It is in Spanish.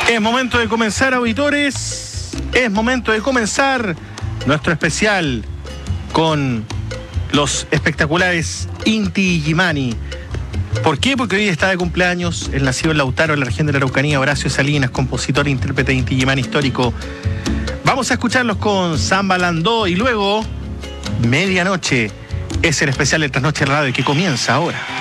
Es momento de comenzar, auditores. Es momento de comenzar nuestro especial con los espectaculares Inti Illimani. ¿Por qué? Porque hoy está de cumpleaños el nacido en Lautaro, en la región de la Araucanía, Horacio Salinas, compositor e intérprete de Inti Illimani histórico. Vamos a escucharlos con Samba Landó y luego, medianoche, es el especial de Trasnoche Radio que comienza ahora.